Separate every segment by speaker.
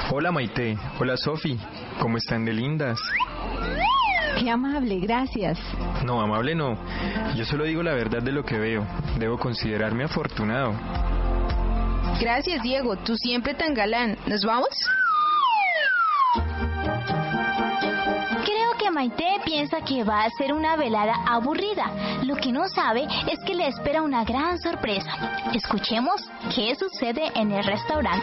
Speaker 1: Hola Maite, hola Sofi, ¿cómo están de lindas?
Speaker 2: Qué amable, gracias.
Speaker 1: No, amable no, yo solo digo la verdad de lo que veo, debo considerarme afortunado.
Speaker 3: Gracias, Diego, tú siempre tan galán. ¿Nos vamos?
Speaker 4: Creo que Maite piensa que va a ser una velada aburrida. Lo que no sabe es que le espera una gran sorpresa. Escuchemos qué sucede en el restaurante.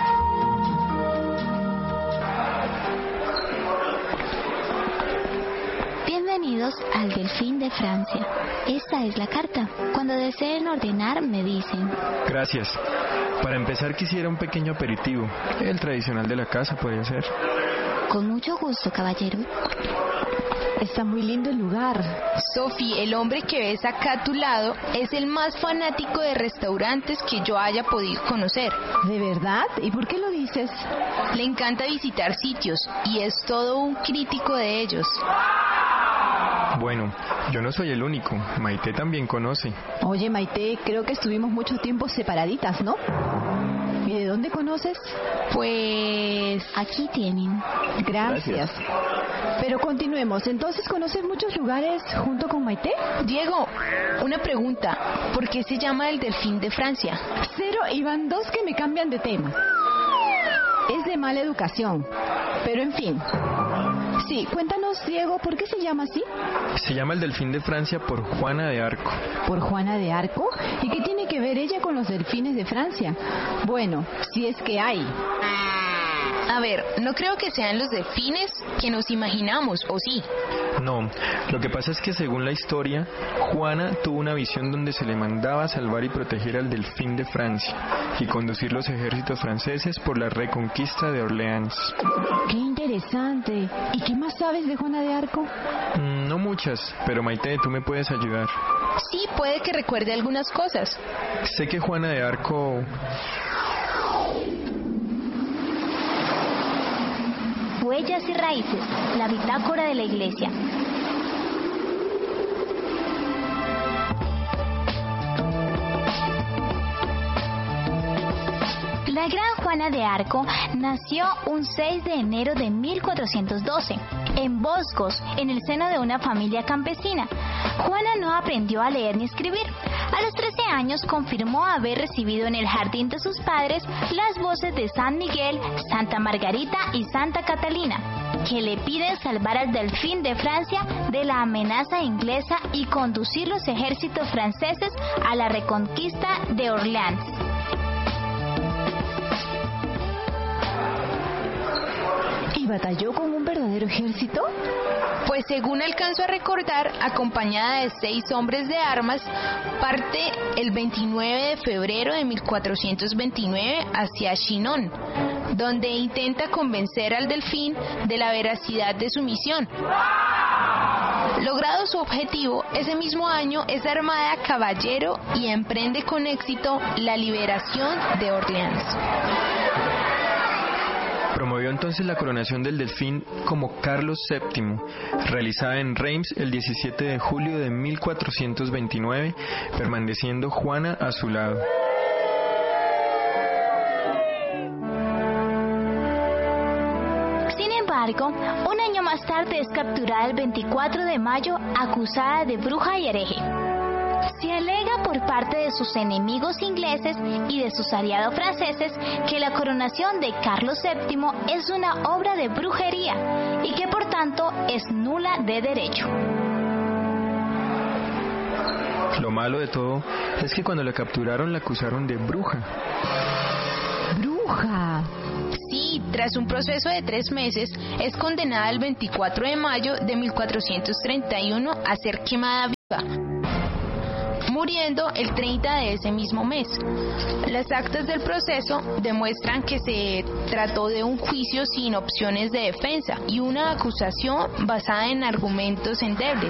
Speaker 4: Bienvenidos al Delfín de Francia. Esta es la carta. Cuando deseen ordenar, me dicen.
Speaker 1: Gracias. Para empezar quisiera un pequeño aperitivo. El tradicional de la casa podría ser.
Speaker 4: Con mucho gusto, caballero.
Speaker 2: Está muy lindo el lugar.
Speaker 3: Sofi, el hombre que ves acá a tu lado es el más fanático de restaurantes que yo haya podido conocer.
Speaker 2: ¿De verdad? ¿Y por qué lo dices?
Speaker 3: Le encanta visitar sitios y es todo un crítico de ellos.
Speaker 1: Bueno, yo no soy el único. Maite también conoce.
Speaker 2: Oye, Maite, creo que estuvimos mucho tiempo separaditas, ¿no? ¿Y de dónde conoces?
Speaker 3: Pues
Speaker 4: aquí tienen.
Speaker 2: Gracias. Pero continuemos. ¿Entonces conoces muchos lugares junto con Maite?
Speaker 3: Diego, una pregunta. ¿Por qué se llama el Delfín de Francia?
Speaker 2: Cero y van dos que me cambian de tema. Es de mala educación. Pero en fin. Sí, cuéntanos, Diego, ¿por qué se llama así?
Speaker 1: Se llama el Delfín de Francia por Juana de Arco.
Speaker 2: ¿Por Juana de Arco? ¿Y qué tiene que ver ella con los delfines de Francia? Bueno, si es que hay.
Speaker 3: A ver, no creo que sean los delfines que nos imaginamos, ¿o sí?
Speaker 1: No, lo que pasa es que según la historia, Juana tuvo una visión donde se le mandaba salvar y proteger al Delfín de Francia y conducir los ejércitos franceses por la reconquista de Orleans.
Speaker 2: ¡Qué interesante! ¿Y qué más sabes de Juana de Arco?
Speaker 1: No muchas, pero Maite, tú me puedes ayudar.
Speaker 3: Sí, puede que recuerde algunas cosas.
Speaker 1: Sé que Juana de Arco...
Speaker 4: Huellas y raíces, la bitácora de la iglesia. La gran Juana de Arco nació un 6 de enero de 1412, en Boscos, en el seno de una familia campesina. Juana no aprendió a leer ni escribir. A los 13 años confirmó haber recibido en el jardín de sus padres las voces de San Miguel, Santa Margarita y Santa Catalina, que le piden salvar al Delfín de Francia de la amenaza inglesa y conducir los ejércitos franceses a la reconquista de Orleans.
Speaker 2: ¿Y batalló con un verdadero ejército?
Speaker 3: Pues según alcanzo a recordar, acompañada de 6 hombres de armas, parte el 29 de febrero de 1429 hacia Chinon, donde intenta convencer al Delfín de la veracidad de su misión. Logrado su objetivo, ese mismo año es armada a caballero y emprende con éxito la liberación de Orleans.
Speaker 1: Promovió entonces la coronación del Delfín como Carlos VII, realizada en Reims el 17 de julio de 1429, permaneciendo Juana a su lado.
Speaker 4: Sin embargo, un año más tarde es capturada el 24 de mayo acusada de bruja y hereje. Se alega por parte de sus enemigos ingleses y de sus aliados franceses que la coronación de Carlos VII es una obra de brujería y que por tanto es nula de derecho.
Speaker 1: Lo malo de todo es que cuando la capturaron la acusaron de bruja.
Speaker 2: ¡Bruja!
Speaker 3: Sí, tras un proceso de 3 meses, es condenada el 24 de mayo de 1431 a ser quemada viva, muriendo el 30 de ese mismo mes. Las actas del proceso demuestran que se trató de un juicio sin opciones de defensa y una acusación basada en argumentos endebles.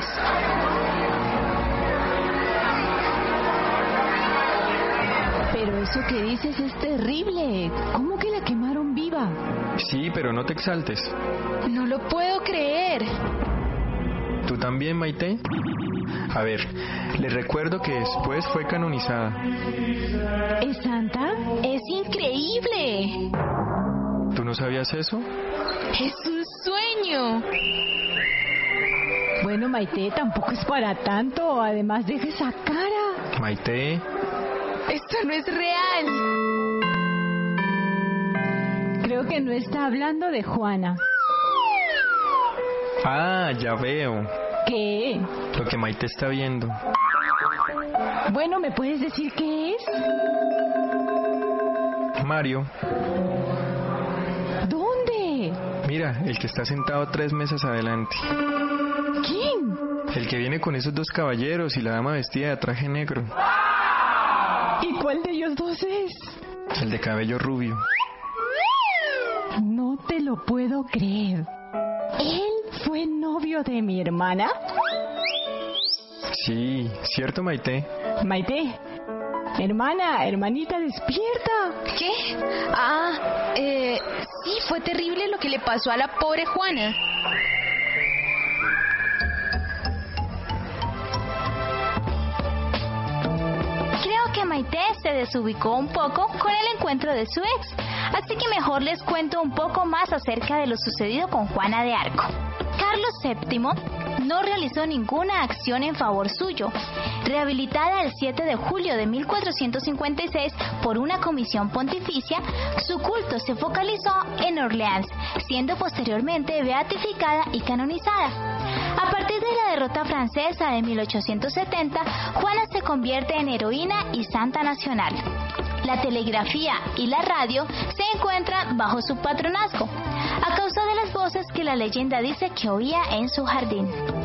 Speaker 2: Pero eso que dices es terrible. ¿Cómo que la quemaron viva?
Speaker 1: Sí, pero no te exaltes.
Speaker 3: No lo puedo creer.
Speaker 1: ¿Tú también, Maite? A ver, les recuerdo que después fue canonizada.
Speaker 2: ¿Es santa?
Speaker 3: ¡Es increíble!
Speaker 1: ¿Tú no sabías eso?
Speaker 3: Es un sueño.
Speaker 2: Bueno, Maite, tampoco es para tanto. Además, deja esa cara.
Speaker 1: Maite,
Speaker 3: Esto no es real.
Speaker 2: Creo que no está hablando de Juana.
Speaker 1: ya veo.
Speaker 2: ¿Qué?
Speaker 1: Lo que Maite está viendo.
Speaker 2: Bueno, ¿me puedes decir qué es?
Speaker 1: Mario,
Speaker 2: ¿Dónde?
Speaker 1: mira, el que está sentado 3 mesas adelante.
Speaker 2: ¿Quién?
Speaker 1: El que viene con esos 2 caballeros y la dama vestida de traje negro.
Speaker 2: ¿Y cuál de ellos dos es?
Speaker 1: El de cabello rubio.
Speaker 2: No te lo puedo creer. ¿Él fue novio de mi hermana?
Speaker 1: Sí, ¿cierto, Maite?
Speaker 2: Maite, hermanita, despierta.
Speaker 3: ¿Qué? Sí, fue terrible lo que le pasó a la pobre Juana.
Speaker 4: Creo que Maite se desubicó un poco con el encuentro de su ex, así que mejor les cuento un poco más acerca de lo sucedido con Juana de Arco. Carlos VII no realizó ninguna acción en favor suyo. Rehabilitada el 7 de julio de 1456 por una comisión pontificia, su culto se focalizó en Orleans, siendo posteriormente beatificada y canonizada. A partir de la derrota francesa de 1870, Juana se convierte en heroína y santa nacional. La telegrafía y la radio se encuentran bajo su patronazgo, a causa de las voces que la leyenda dice que oía en su jardín.